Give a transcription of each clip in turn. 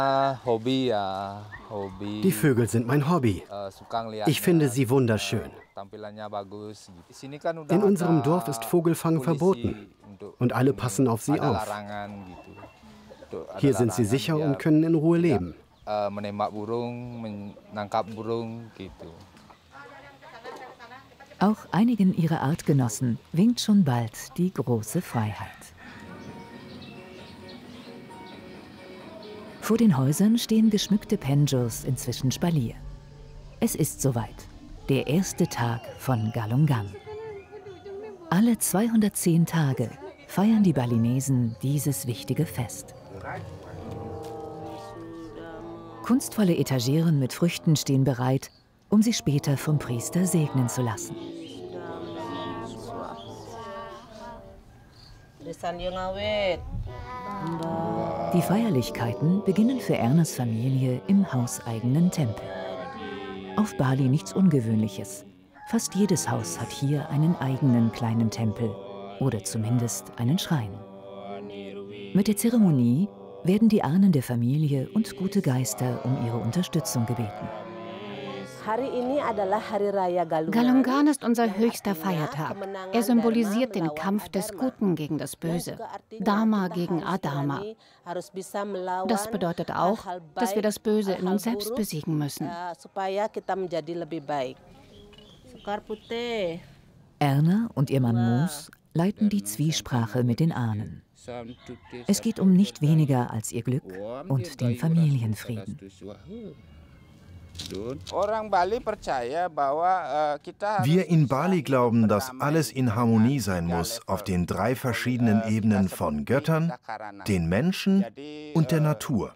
Die Vögel sind mein Hobby. Ich finde sie wunderschön. In unserem Dorf ist Vogelfang verboten und alle passen auf sie auf. Hier sind sie sicher und können in Ruhe leben. Auch einigen ihrer Artgenossen winkt schon bald die große Freiheit. Vor den Häusern stehen geschmückte Penjos inzwischen Spalier. Es ist soweit. Der erste Tag von Galungan. Alle 210 Tage feiern die Balinesen dieses wichtige Fest. Kunstvolle Etageren mit Früchten stehen bereit, um sie später vom Priester segnen zu lassen. Die Feierlichkeiten beginnen für Ernas Familie im hauseigenen Tempel. Auf Bali nichts Ungewöhnliches. Fast jedes Haus hat hier einen eigenen kleinen Tempel oder zumindest einen Schrein. Mit der Zeremonie werden die Ahnen der Familie und gute Geister um ihre Unterstützung gebeten. Galungan ist unser höchster Feiertag. Er symbolisiert den Kampf des Guten gegen das Böse, Dharma gegen Adharma. Das bedeutet auch, dass wir das Böse in uns selbst besiegen müssen. Erna und ihr Mann Mus leiten die Zwiesprache mit den Ahnen. Es geht um nicht weniger als ihr Glück und den Familienfrieden. Wir in Bali glauben, dass alles in Harmonie sein muss auf den 3 verschiedenen Ebenen von Göttern, den Menschen und der Natur.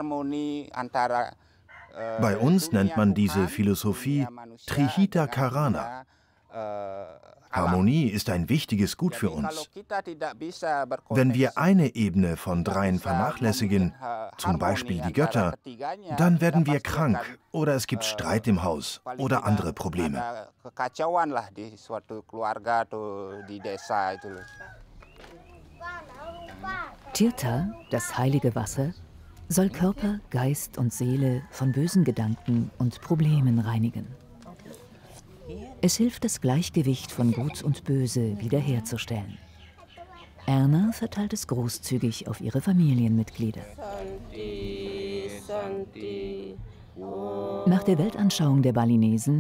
Bei uns nennt man diese Philosophie Trihita Karana. Harmonie ist ein wichtiges Gut für uns. Wenn wir eine Ebene von 3 vernachlässigen, zum Beispiel die Götter, dann werden wir krank oder es gibt Streit im Haus oder andere Probleme. Tirtha, das heilige Wasser, soll Körper, Geist und Seele von bösen Gedanken und Problemen reinigen. Es hilft, das Gleichgewicht von Gut und Böse wiederherzustellen. Erna verteilt es großzügig auf ihre Familienmitglieder. Nach der Weltanschauung der Balinesen